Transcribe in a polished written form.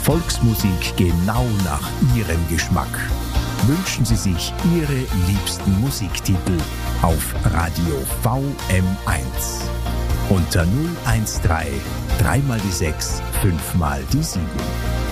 Volksmusik genau nach Ihrem Geschmack. Wünschen Sie sich Ihre liebsten Musiktitel auf Radio VM1 unter 013 3 mal die 6 5 mal die 7.